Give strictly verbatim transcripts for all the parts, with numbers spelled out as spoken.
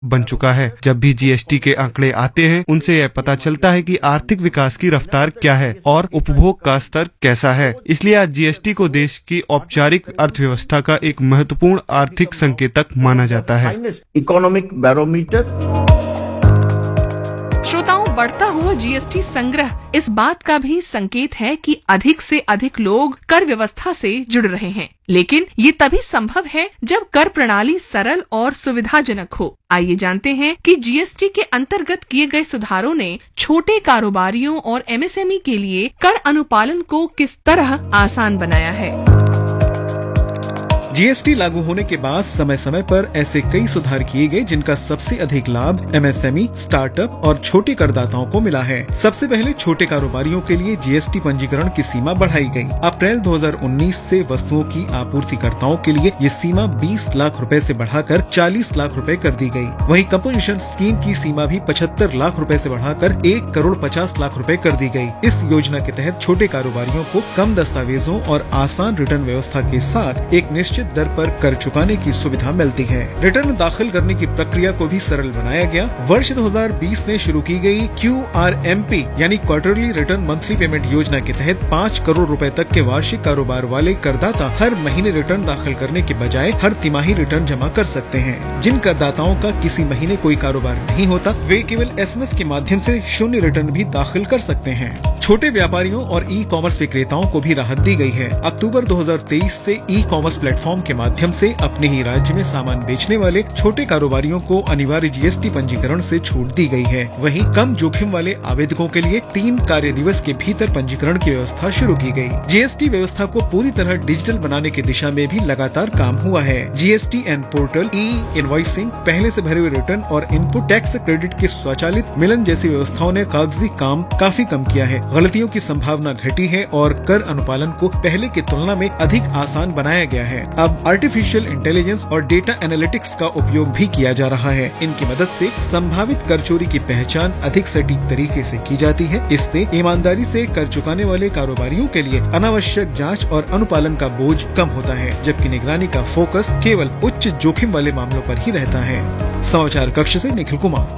बन चुका है। जब भी जीएसटी के आंकड़े आते हैं, उनसे यह पता चलता है कि आर्थिक विकास की रफ्तार क्या है और उपभोग का स्तर कैसा है। इसलिए आज जीएसटी को देश की औपचारिक अर्थव्यवस्था का एक महत्वपूर्ण आर्थिक संकेतक माना जाता है। Economic barometer. श्रोताओं, बढ़ता हुआ जीएसटी संग्रह इस बात का भी संकेत है कि अधिक से अधिक लोग कर व्यवस्था से जुड़ रहे हैं, लेकिन ये तभी संभव है जब कर प्रणाली सरल और सुविधाजनक हो। आइए जानते हैं कि जीएसटी के अंतर्गत किए गए सुधारों ने छोटे कारोबारियों और एमएसएमई के लिए कर अनुपालन को किस तरह आसान बनाया है। जीएसटी लागू होने के बाद समय समय पर ऐसे कई सुधार किए गए जिनका सबसे अधिक लाभ एमएसएमई, स्टार्टअप और छोटे करदाताओं को मिला है। सबसे पहले छोटे कारोबारियों के लिए जीएसटी पंजीकरण की सीमा बढ़ाई गई। अप्रैल दो हज़ार उन्नीस से वस्तुओं की आपूर्तिकर्ताओं के लिए ये सीमा बीस लाख रुपए से बढ़ाकर चालीस लाख रुपए कर दी गई। वहीं कंपोजिशन स्कीम की सीमा भी पचहत्तर लाख रुपए से बढ़ाकर एक करोड़ पचास लाख रुपए कर दी गई। इस योजना के तहत छोटे कारोबारियों को कम दस्तावेजों और आसान रिटर्न व्यवस्था के साथ एक निश्चित दर पर कर चुकाने की सुविधा मिलती है। रिटर्न दाखिल करने की प्रक्रिया को भी सरल बनाया गया। वर्ष दो हज़ार बीस में शुरू की गई क्यू आर एम पी यानी क्वार्टरली रिटर्न मंथली पेमेंट योजना के तहत पाँच करोड़ रुपए तक के वार्षिक कारोबार वाले करदाता हर महीने रिटर्न दाखिल करने के बजाय हर तिमाही रिटर्न जमा कर सकते हैं। जिन करदाताओं का किसी महीने कोई कारोबार नहीं होता, वे केवल एसएमएस के माध्यम से शून्य रिटर्न भी दाखिल कर सकते हैं। छोटे व्यापारियों और ई कॉमर्स विक्रेताओं को भी राहत दी गई है। अक्टूबर दो हज़ार तेईस से ई कॉमर्स प्लेटफॉर्म के माध्यम से अपने ही राज्य में सामान बेचने वाले छोटे कारोबारियों को अनिवार्य जीएसटी पंजीकरण से छूट दी गई है। वहीं कम जोखिम वाले आवेदकों के लिए तीन कार्य दिवस के भीतर पंजीकरण की व्यवस्था शुरू की गई। जीएसटी व्यवस्था को पूरी तरह डिजिटल बनाने की दिशा में भी लगातार काम हुआ है। जीएसटी एन पोर्टल, ई इनवॉइसिंग, पहले से भरे हुए रिटर्न और इनपुट टैक्स क्रेडिट के स्वचालित मिलन जैसी व्यवस्थाओं ने कागजी काम काफी कम किया है। गलतियों की संभावना घटी है और कर अनुपालन को पहले की तुलना में अधिक आसान बनाया गया है। अब आर्टिफिशियल इंटेलिजेंस और डेटा एनालिटिक्स का उपयोग भी किया जा रहा है। इनकी मदद से संभावित कर चोरी की पहचान अधिक सटीक तरीके से की जाती है। इससे ईमानदारी से कर चुकाने वाले कारोबारियों के लिए अनावश्यक जांच और अनुपालन का बोझ कम होता है, जबकि निगरानी का फोकस केवल उच्च जोखिम वाले मामलों पर ही रहता है। समाचार कक्ष से निखिल कुमार।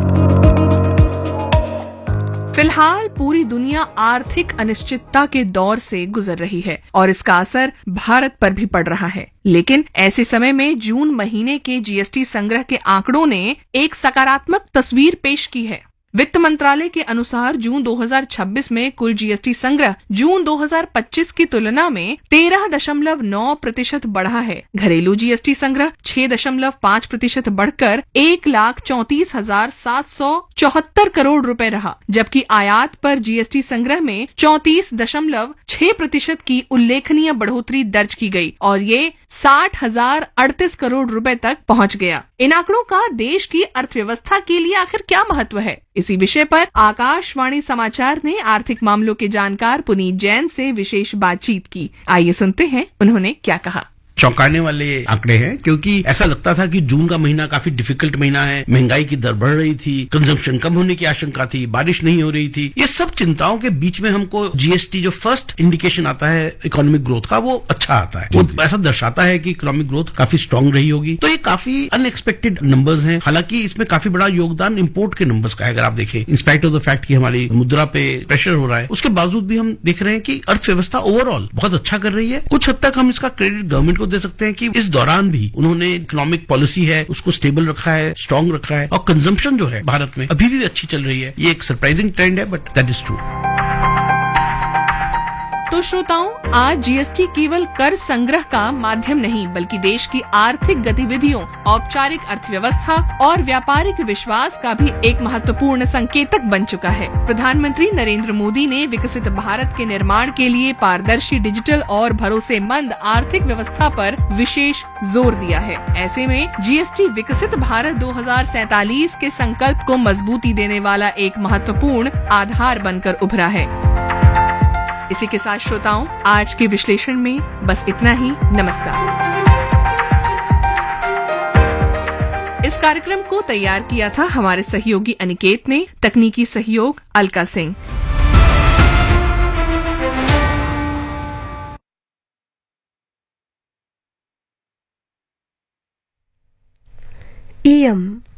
फिलहाल पूरी दुनिया आर्थिक अनिश्चितता के दौर से गुजर रही है और इसका असर भारत पर भी पड़ रहा है। लेकिन ऐसे समय में जून महीने के जीएसटी संग्रह के आंकड़ों ने एक सकारात्मक तस्वीर पेश की है। वित्त मंत्रालय के अनुसार जून दो हज़ार छब्बीस में कुल जीएसटी संग्रह जून दो हज़ार पच्चीस की तुलना में तेरह दशमलव नौ प्रतिशत बढ़ा है। घरेलू जीएसटी संग्रह छह दशमलव पाँच प्रतिशत बढ़कर एक लाख चौंतीस हजार सात सौ चौहत्तर करोड़ रुपए रहा, जबकि आयात पर जीएसटी संग्रह में चौंतीस दशमलव छह प्रतिशत की उल्लेखनीय बढ़ोतरी दर्ज की गई और ये साठ हजार अड़तीस करोड़ रुपए तक पहुंच गया। इन आंकड़ों का देश की अर्थव्यवस्था के लिए आखिर क्या महत्व है? इसी विषय पर आकाशवाणी समाचार ने आर्थिक मामलों के जानकार पुनीत जैन से विशेष बातचीत की। आइए सुनते हैं उन्होंने क्या कहा। चौंकाने वाले आंकड़े हैं, क्योंकि ऐसा लगता था कि जून का महीना काफी डिफिकल्ट महीना है, महंगाई की दर बढ़ रही थी, कंजम्पशन कम होने की आशंका थी, बारिश नहीं हो रही थी। ये सब चिंताओं के बीच में हमको जीएसटी जो फर्स्ट इंडिकेशन आता है इकोनॉमिक ग्रोथ का, वो अच्छा आता है। वो ऐसा दर्शाता है कि इकोनॉमिक ग्रोथ काफी स्ट्रांग रही होगी। तो ये काफी अनएक्सपेक्टेड नंबर्स हैं। हालांकि इसमें काफी बड़ा योगदान इम्पोर्ट के नंबर्स का है। अगर आप देखें, इंस्पाइट ऑफ द फैक्ट कि हमारी मुद्रा पे प्रेशर हो रहा है, उसके बावजूद भी हम देख रहे हैं कि अर्थव्यवस्था ओवरऑल बहुत अच्छा कर रही है। कुछ हद तक हम इसका क्रेडिट गवर्नमेंट को दे सकते हैं कि इस दौरान भी उन्होंने इकोनॉमिक पॉलिसी है उसको स्टेबल रखा है, स्ट्रांग रखा है, और कंजम्पशन जो है भारत में अभी भी अच्छी चल रही है। ये एक सरप्राइजिंग ट्रेंड है, बट दैट इज ट्रू। तो श्रोताओं, आज जीएसटी केवल कर संग्रह का माध्यम नहीं, बल्कि देश की आर्थिक गतिविधियों, औपचारिक अर्थव्यवस्था और व्यापारिक विश्वास का भी एक महत्वपूर्ण संकेतक बन चुका है। प्रधानमंत्री नरेंद्र मोदी ने विकसित भारत के निर्माण के लिए पारदर्शी, डिजिटल और भरोसेमंद आर्थिक व्यवस्था पर विशेष जोर दिया है। ऐसे में जीएसटी विकसित भारत दो हज़ार सैंतालीस के संकल्प को मजबूती देने वाला एक महत्वपूर्ण आधार बनकर उभरा है। इसी के साथ श्रोताओं, आज के विश्लेषण में बस इतना ही। नमस्कार। इस कार्यक्रम को तैयार किया था हमारे सहयोगी अनिकेत ने, तकनीकी सहयोग अलका सिंह। इयम्